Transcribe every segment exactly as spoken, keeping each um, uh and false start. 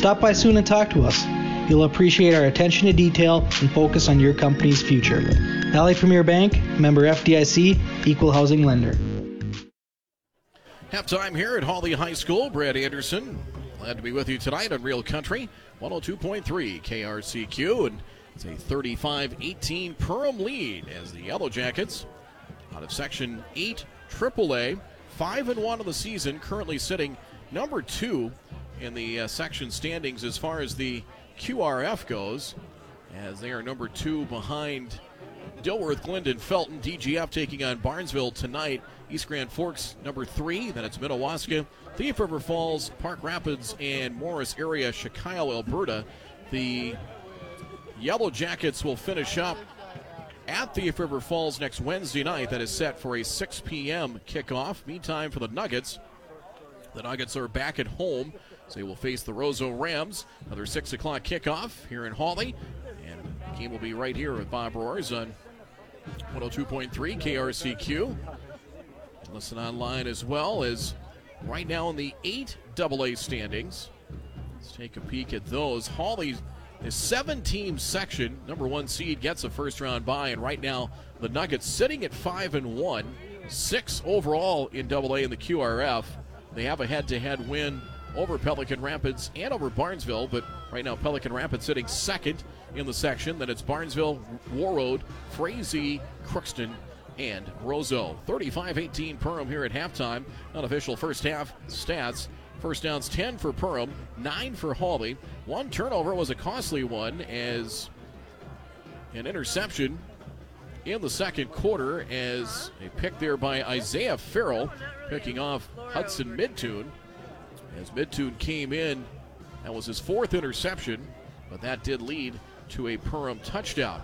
Stop by soon and talk to us. You'll appreciate our attention to detail and focus on your company's future. Valley Premier Bank, member F D I C, equal housing lender. Halftime here at Hawley High School. Brad Anderson, glad to be with you tonight on Real Country one oh two point three K R C Q. And it's a thirty-five eighteen Perham lead as the Yellow Jackets out of Section eight triple A, five and one of the season, currently sitting number two in the uh, section standings as far as the Q R F goes, as they are number two behind Dilworth, Glendon, Felton. D G F taking on Barnesville tonight. East Grand Forks number three, then it's Minnewaska, Thief River Falls, Park Rapids, and Morris area, Chicago, Alberta. The Yellow Jackets will finish up at Thief River Falls next Wednesday night. That is set for a six p.m. kickoff. Meantime, for the Nuggets, the Nuggets are back at home, so they will face the Roseau Rams. Another six o'clock kickoff here in Hawley, and the game will be right here with Bob Roars on one oh two point three K R C Q. Listen online as well as right now in the eight double A standings. Let's take a peek at those. Hawley, the seven-team section, number one seed gets a first-round bye, and right now the Nuggets sitting at five and one, six overall in double A in the Q R F. They have a head-to-head win over Pelican Rapids and over Barnesville, but right now Pelican Rapids sitting second in the section. Then it's Barnesville, Warroad, Frazee, Crookston, and Roseau. thirty-five eighteen Perham here at halftime. Unofficial first half stats. First downs ten for Perham, nine for Hawley. One turnover was a costly one as an interception in the second quarter, as a pick there by Isaiah Farrell, picking off Hudson Midtune. As Midtune came in, that was his fourth interception, but that did lead to a Perham touchdown.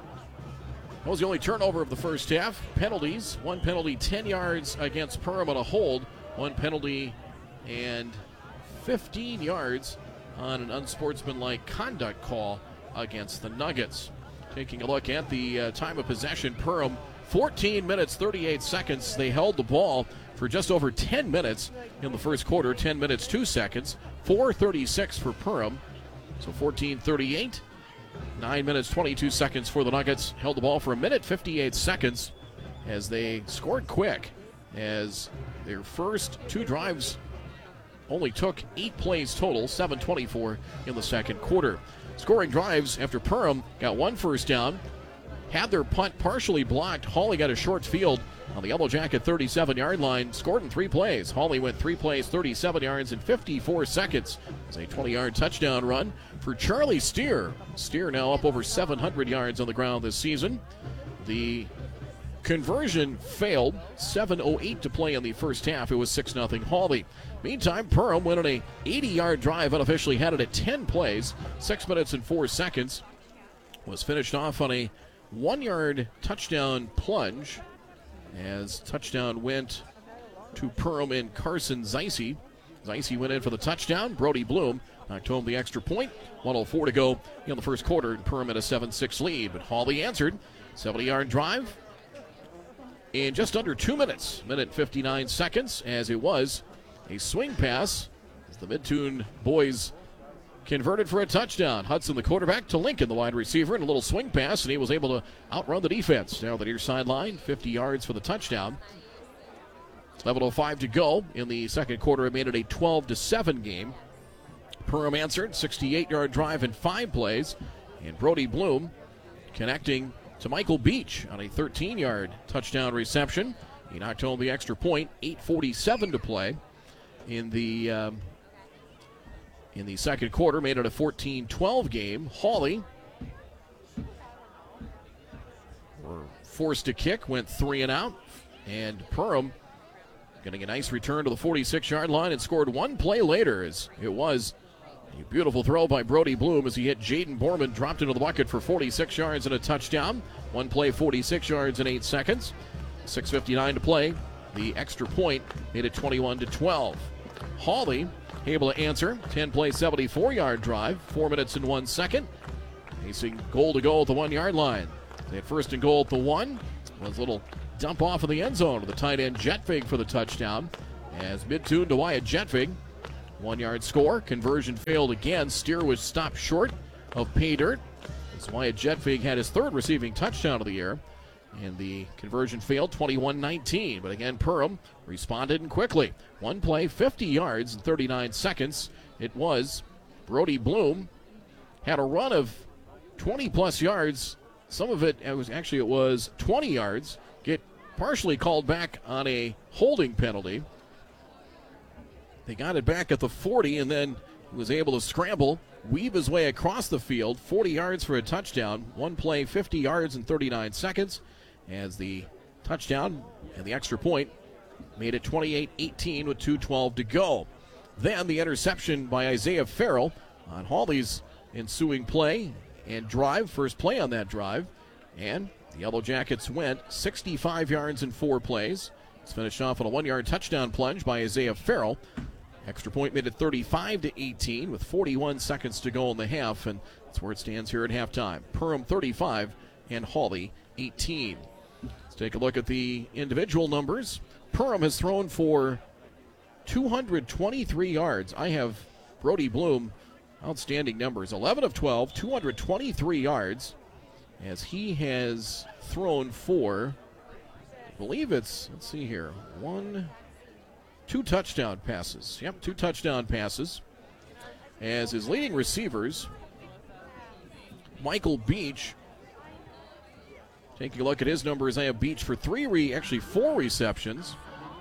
That was the only turnover of the first half. Penalties, one penalty, ten yards against Perham on a hold, one penalty and fifteen yards on an unsportsmanlike conduct call against the Nuggets. Taking a look at the uh, time of possession, Perham, fourteen minutes, thirty-eight seconds. They held the ball for just over ten minutes in the first quarter, ten minutes, two seconds, four thirty-six for Perham, so fourteen thirty-eight. nine minutes, twenty-two seconds for the Nuggets. Held the ball for a minute, fifty-eight seconds, as they scored quick, as their first two drives only took eight plays total, seven twenty-four in the second quarter. Scoring drives after Perham got one first down, had their punt partially blocked. Hawley got a short field on the Yellow Jacket thirty-seven-yard line, scored in three plays. Hawley went three plays, thirty-seven yards in fifty-four seconds. It was a twenty-yard touchdown run for Charlie Steer. Steer now up over seven hundred yards on the ground this season. The conversion failed, seven oh eight to play in the first half. It was six nothing Hawley. Meantime, Perham went on a eighty-yard drive, unofficially had it at ten plays, six minutes and four seconds. Was finished off on a one-yard touchdown plunge, as touchdown went to Perham and Carson Zeise. Zeise went in for the touchdown. Brody Bloom knocked home the extra point. one oh four to go in the first quarter, and Perham had a seven six lead. But Hawley answered. seventy-yard drive in just under two minutes. Minute fifty-nine seconds, as it was a swing pass as the Midtune boys converted for a touchdown. Hudson, the quarterback, to Lincoln, the wide receiver, and a little swing pass, and he was able to outrun the defense. Down the near sideline, fifty yards for the touchdown. eleven oh five to go in the second quarter. It made it a twelve to seven game. Perham answered, sixty-eight-yard drive in five plays, and Brody Bloom connecting to Michael Beach on a thirteen-yard touchdown reception. He knocked home the extra point, eight forty-seven to play in the um, in the second quarter, made it a fourteen twelve game. Hawley were forced to kick, went three and out, and Perham getting a nice return to the forty-six-yard line and scored one play later, as it was a beautiful throw by Brody Bloom as he hit Jaden Borman, dropped into the bucket for forty-six yards and a touchdown. One play, forty-six yards in eight seconds. six fifty-nine to play. The extra point made it twenty-one to twelve. Hawley able to answer. ten-play, seventy-four-yard drive. Four minutes and one second. Facing goal to goal at the one-yard line. They had first and goal at the one. Was a little dump off of the end zone to the tight end Jetvig for the touchdown. As Midtune to Wyatt Jetvig One-yard score. Conversion failed again. Steer was stopped short of pay dirt. That's Wyatt Jetvig had his third receiving touchdown of the year. And the conversion failed, twenty-one nineteen. But again, Perham responded and quickly. One play, fifty yards in thirty-nine seconds. It was Brody Bloom. Had a run of twenty-plus yards. Some of it, it was actually it was twenty yards. Get partially called back on a holding penalty. They got it back at the forty, and then he was able to scramble, weave his way across the field, forty yards for a touchdown. One play, fifty yards in thirty-nine seconds, as the touchdown and the extra point made it twenty-eight eighteen with two twelve to go. Then the interception by Isaiah Farrell on Hawley's ensuing play and drive, first play on that drive, and the Yellow Jackets went sixty-five yards in four plays. It's finished off on a one-yard touchdown plunge by Isaiah Farrell. Extra point made it thirty-five to eighteen with forty-one seconds to go in the half, and that's where it stands here at halftime. Perham thirty-five and Hawley eighteen. Let's take a look at the individual numbers. Perham has thrown for two hundred twenty-three yards. I have Brody Bloom, outstanding numbers, eleven of twelve, two hundred twenty-three yards, as he has thrown for, I believe it's, let's see here, one, two touchdown passes. Yep, two touchdown passes. As his leading receivers, Michael Beach, taking a look at his numbers, I have Beach for three, re, actually four receptions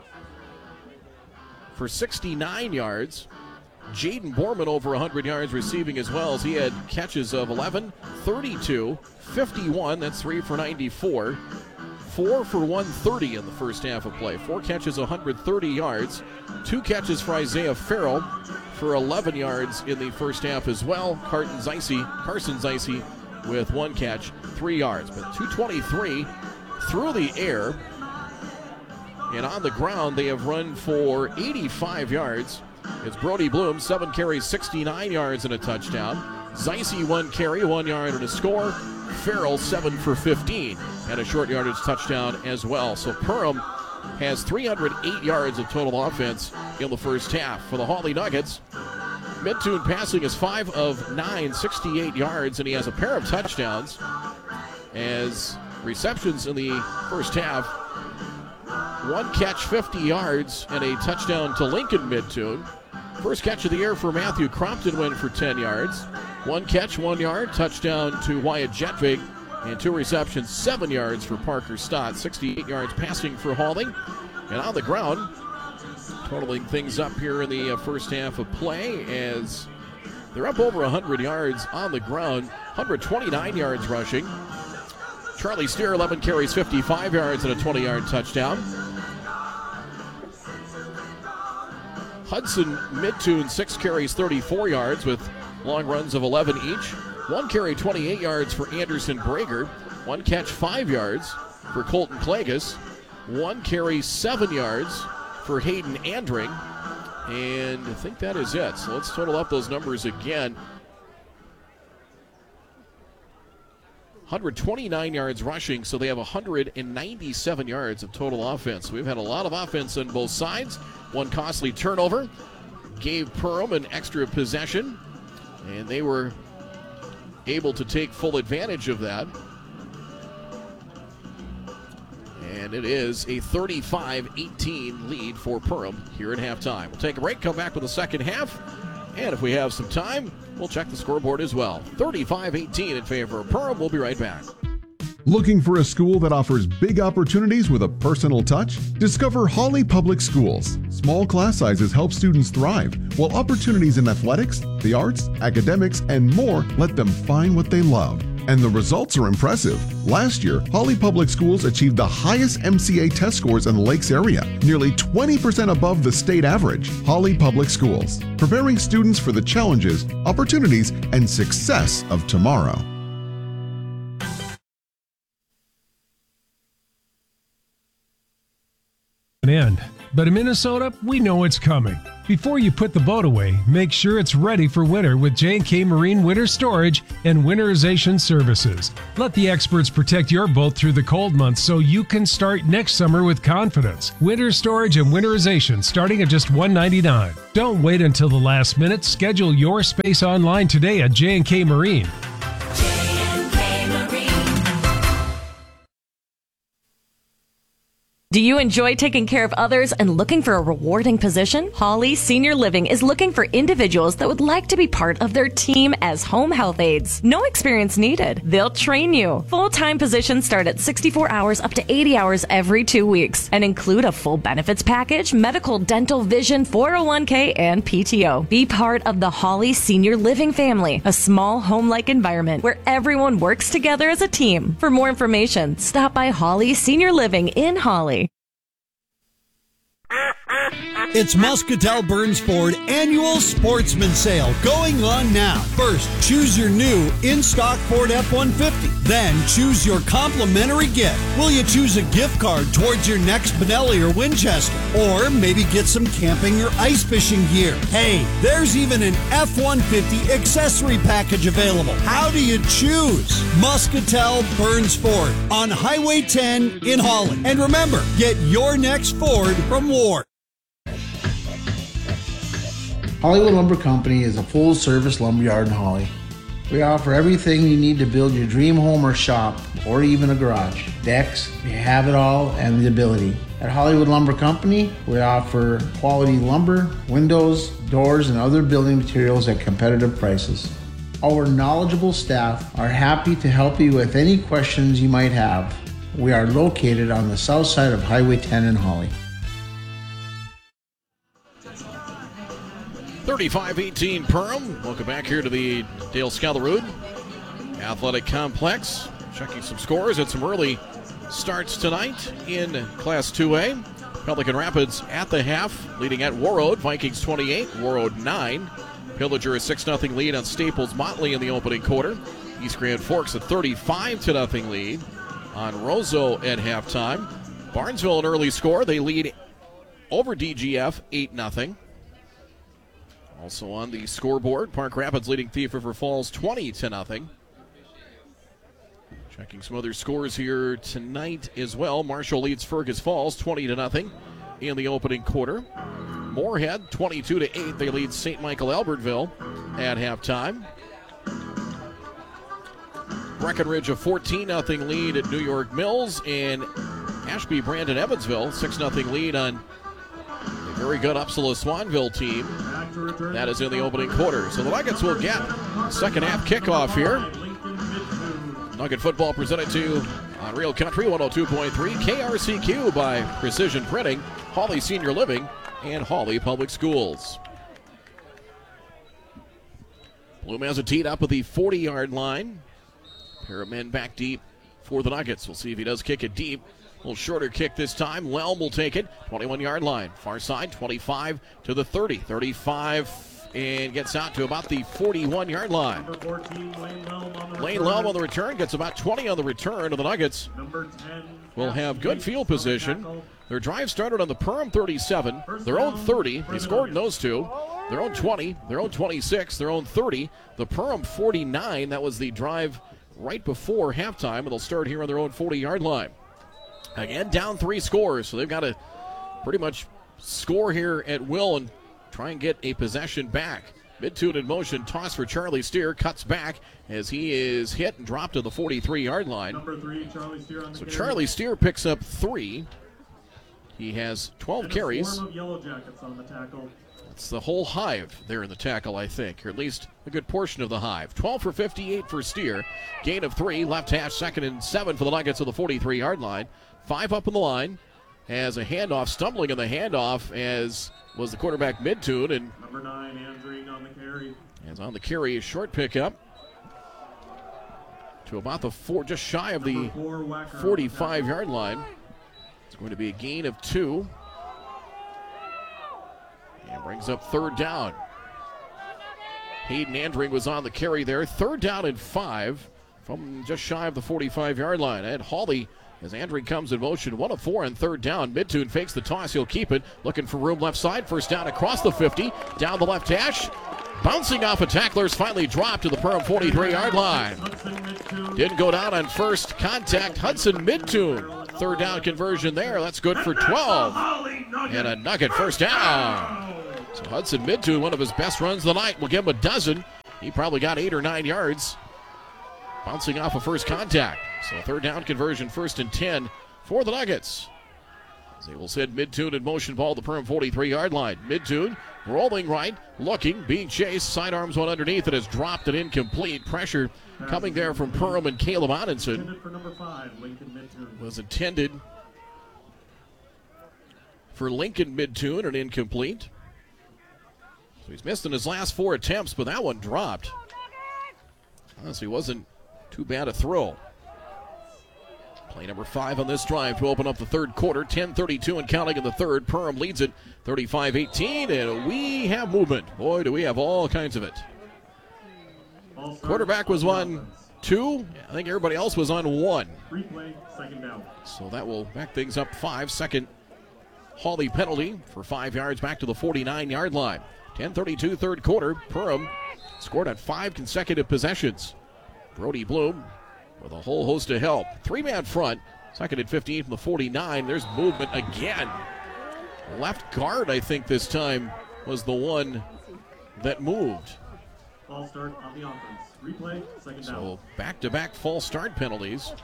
for sixty-nine yards. Jaden Borman over one hundred yards receiving as well, as he had catches of eleven, thirty-two, fifty-one, that's three for ninety-four. Four for one thirty in the first half of play. Four catches, one hundred thirty yards. Two catches for Isaiah Farrell for eleven yards in the first half as well. Carson Zeise, Carson Zeise with one catch, three yards. But two twenty-three through the air. And on the ground, they have run for eighty-five yards. It's Brody Bloom, seven carries, sixty-nine yards and a touchdown. Zeise, one carry, one yard and a score. Farrell, seven for fifteen, and a short yardage touchdown as well. So Perham has three hundred eight yards of total offense in the first half. For the Hawley Nuggets, Midtune passing is five of nine, sixty-eight yards, and he has a pair of touchdowns. As receptions in the first half, one catch, fifty yards, and a touchdown to Lincoln Midtune. First catch of the year for Matthew Crompton went for ten yards. One catch, one yard, touchdown to Wyatt Jetvig, and two receptions, seven yards for Parker Stott, sixty-eight yards passing for Hawley. And on the ground, totaling things up here in the first half of play, as they're up over one hundred yards on the ground, one hundred twenty-nine yards rushing. Charlie Steer, eleven carries, fifty-five yards, and a twenty-yard touchdown. Hudson Midtune, six carries, thirty-four yards with long runs of eleven each. One carry, twenty-eight yards for Anderson Brager. One catch, five yards for Colton Klages. One carry, seven yards for Hayden Andring. And I think that is it. So let's total up those numbers again. one hundred twenty-nine yards rushing, so they have one hundred ninety-seven yards of total offense. We've had a lot of offense on both sides. One costly turnover gave Perham an extra possession, and they were able to take full advantage of that. And it is a thirty-five eighteen lead for Perham here at halftime. We'll take a break, come back with the second half, and if we have some time, we'll check the scoreboard as well. thirty-five eighteen in favor of Perham. We'll be right back. Looking for a school that offers big opportunities with a personal touch? Discover Hawley Public Schools. Small class sizes help students thrive, while opportunities in athletics, the arts, academics, and more let them find what they love. And the results are impressive. Last year, Hawley Public Schools achieved the highest M C A test scores in the Lakes area, nearly twenty percent above the state average. Hawley Public Schools, preparing students for the challenges, opportunities, and success of tomorrow. end. But in Minnesota, we know it's coming. Before you put the boat away, make sure it's ready for winter with J and K Marine Winter Storage and Winterization Services. Let the experts protect your boat through the cold months so you can start next summer with confidence. Winter storage and winterization starting at just one hundred ninety-nine dollars. Don't wait until the last minute. Schedule your space online today at J and K Marine. Do you enjoy taking care of others and looking for a rewarding position? Holly Senior Living is looking for individuals that would like to be part of their team as home health aides. No experience needed. They'll train you. Full-time positions start at sixty-four hours up to eighty hours every two weeks and include a full benefits package, medical, dental, vision, four oh one k, and P T O. Be part of the Holly Senior Living family, a small home-like environment where everyone works together as a team. For more information, stop by Holly Senior Living in Holly. It's Muscatel Burns Ford Annual Sportsman Sale going on now. First, choose your new in-stock Ford F one fifty. Then, choose your complimentary gift. Will you choose a gift card towards your next Benelli or Winchester? Or maybe get some camping or ice fishing gear? Hey, there's even an F one fifty accessory package available. How do you choose? Muscatel Burns Ford on Highway ten in Holly. And remember, get your next Ford from Ward. Hollywood Lumber Company is a full-service lumberyard in Holly. We offer everything you need to build your dream home or shop, or even a garage. Decks, we have it all and the ability. At Hollywood Lumber Company, we offer quality lumber, windows, doors, and other building materials at competitive prices. Our knowledgeable staff are happy to help you with any questions you might have. We are located on the south side of Highway ten in Holly. thirty-five eighteen Perham. Welcome back here to the Dale Scalarood Athletic Complex. Checking some scores at some early starts tonight in Class two A. Pelican Rapids at the half, leading at Warroad. Vikings twenty-eight, Warroad nine. Pillager a six nothing lead on Staples Motley in the opening quarter. East Grand Forks a thirty-five to nothing lead on Roseau at halftime. Barnesville an early score. They lead over D G F eight nothing. Also on the scoreboard, Park Rapids leading Thief River Falls twenty to nothing. Checking some other scores here tonight as well. Marshall leads Fergus Falls twenty to nothing in the opening quarter. Moorhead twenty-two to eight. They lead Saint Michael Albertville at halftime. Breckenridge a fourteen nothing lead at New York Mills, and Ashby Brandon Evansville six nothing lead on a very good Upsala Swanville team. That is in the opening quarter. So the Nuggets will get second half kickoff here. Nugget football presented to you on Real Country one oh two point three K R C Q by Precision Printing, Hawley Senior Living, and Hawley Public Schools. Bloom has it teed up at the forty-yard line. Pair of men back deep for the Nuggets. We'll see if he does kick it deep. A little shorter kick this time. Lelm will take it. twenty-one-yard line. Far side, twenty-five to the thirty. thirty-five and gets out to about the forty-one-yard line. Lane Lelm on the return. Gets about twenty on the return. And the Nuggets will have good field position. Their drive started on the Perham thirty-seven. Their own thirty. They scored in those two. Their own twenty. Their own twenty-six. Their own thirty. The Perham forty-nine. That was the drive right before halftime. And they'll start here on their own forty-yard line. Again, down three scores, so they've got to pretty much score here at will and try and get a possession back. Mid-tune in motion, toss for Charlie Steer, cuts back as he is hit and dropped to the forty-three-yard line. Number three, Charlie Steer on the so carry. Charlie Steer picks up three. He has twelve and carries. A swarm of Yellow Jackets on the tackle. It's the whole hive there in the tackle, I think, or at least a good portion of the hive. twelve for fifty-eight for Steer. Gain of three, left hash, second and seven for the Nuggets at the forty-three-yard line. Five up in the line as a handoff, stumbling in the handoff as was the quarterback Mid-tune. And number nine, Andring on the carry. As on the carry, a short pickup to about the four, just shy of the forty-five-yard line. It's going to be a gain of two. And brings up third down. Hayden Andring was on the carry there. Third down and five from just shy of the forty-five-yard line. And Hawley as Andre comes in motion. One of four on third down. Midtune fakes the toss. He'll keep it. Looking for room left side. First down across the fifty. Down the left hash. Bouncing off of tacklers. Finally dropped to the Perham forty-three-yard line. Didn't go down on first contact. Hudson Midtune. Third down conversion there. That's good for twelve. And a Nugget first down. So Hudson Midtune, one of his best runs of the night. We'll give him a dozen. He probably got eight or nine yards. Bouncing off of first contact. So third down conversion, first and ten for the Nuggets. They will send Midtune in motion ball to the Perham forty-three-yard line. Midtune rolling right, looking, being chased. Sidearms one underneath. It has dropped and incomplete. Pressure coming there from Perham and Caleb Odinson. For number five, Lincoln Midtune. Was intended for Lincoln Midtune and incomplete. So he's missed in his last four attempts, but that one dropped. Honestly, wasn't too bad a throw. Play number five on this drive to open up the third quarter. ten thirty-two and counting in the third. Perham leads it thirty-five eighteen, and we have movement. Boy, do we have all kinds of it. Quarterback was on two. I think everybody else was on one. Replay, second down. So that will back things up five. Second Hawley penalty for five yards back to the forty-nine-yard line. ten thirty-two third quarter. Perham scored on five consecutive possessions. Brody Bloom with a whole host of help. Three-man front. Second and fifteen from the forty-nine. There's movement again. Left guard, I think, this time was the one that moved. False start on the offense. Replay, second down. So back-to-back false start penalties.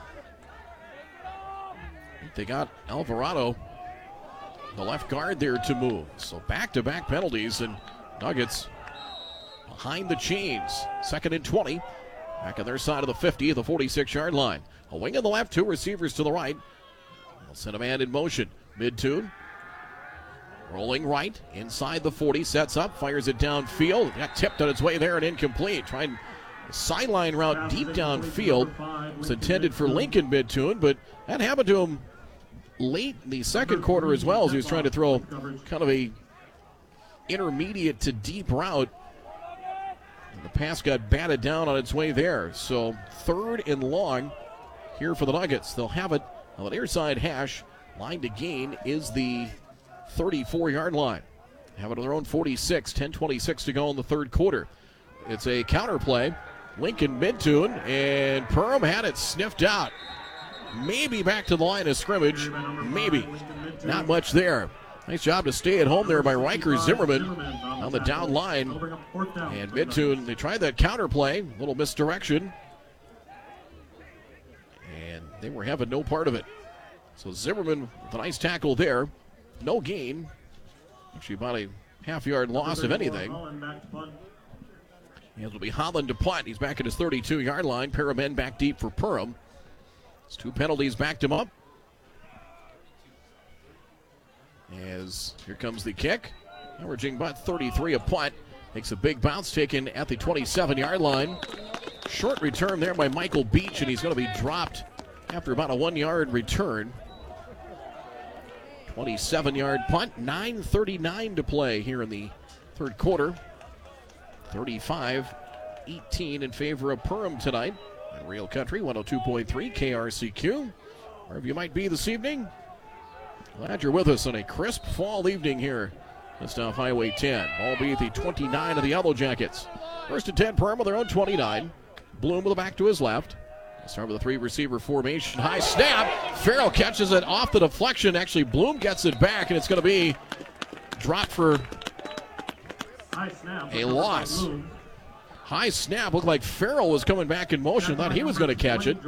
They got Alvarado, the left guard, there to move. So back-to-back penalties, and Nuggets behind the chains. Second and twenty. Back on their side of the fifty, the forty-six-yard line. A wing on the left, two receivers to the right. They'll send a man in motion. Midtune rolling right, inside the forty, sets up, fires it downfield. Got tipped on its way there and incomplete. Trying a sideline route deep downfield. Was intended for Lincoln Midtune, but that happened to him late in the second quarter as well, as he was trying to throw kind of a intermediate to deep route. And the pass got batted down on its way there. So third and long here for the Nuggets. They'll have it on the near side hash. Line to gain is the thirty-four-yard line. Have it on their own forty-six. ten twenty-six to go in the third quarter. It's a counter play. Lincoln Midtune, and Perham had it sniffed out. Maybe back to the line of scrimmage. Maybe. Not much there. Nice job to stay at home there by Riker Zimmerman on the down line. And Midtune, they tried that counter play. A little misdirection. And they were having no part of it. So Zimmerman with a nice tackle there. No gain. Actually about a half-yard loss, if anything. It'll be Holland to punt. He's back at his thirty-two-yard line. Pair of men back deep for Perham. His two penalties backed him up. As here comes the kick. Averaging about thirty-three a punt. Makes a big bounce taken at the twenty-seven-yard line. Short return there by Michael Beach, and he's going to be dropped after about a one-yard return. twenty-seven-yard punt. nine thirty-nine to play here in the third quarter. thirty-five eighteen in favor of Perham tonight on Real Country one oh two point three K R C Q. Wherever you might be this evening, glad you're with us on a crisp fall evening here just off Highway ten. Ball be at the twenty-nine of the Yellow Jackets. First and ten, Perham with their own twenty-nine. Bloom with the back to his left. Start with a three-receiver formation. High snap. Farrell catches it off the deflection. Actually, Bloom gets it back, and it's going to be dropped for a loss. High snap. Looked like Farrell was coming back in motion. Thought he was going to catch it.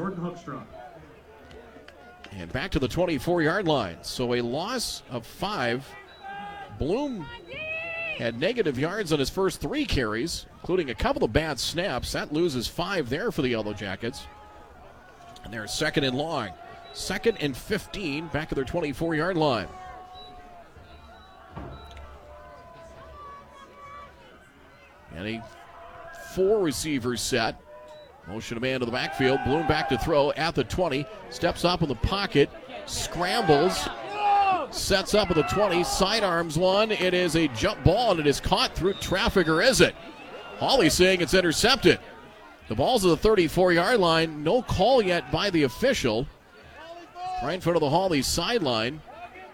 And back to the twenty-four-yard line. So a loss of five. Bloom had negative yards on his first three carries, including a couple of bad snaps. That loses five there for the Yellow Jackets. And they're second and long. Second and fifteen back at their twenty-four-yard line. And a four receivers set. Motion a man to the backfield. Bloom back to throw at the twenty. Steps up in the pocket. Scrambles. Sets up at the twenty. Sidearms one. It is a jump ball, and it is caught through traffic, or is it? Hawley saying it's intercepted. The ball's at the thirty-four-yard line. No call yet by the official. right in front of the Hawley sideline.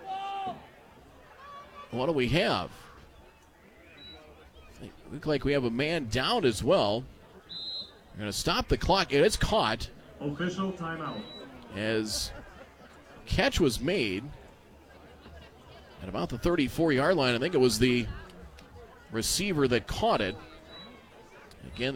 What do we have? Look like we have a man down as well. We're going to stop the clock. It is caught. Official timeout. As catch was made at about the thirty-four-yard line. I think it was the receiver that caught it. Again,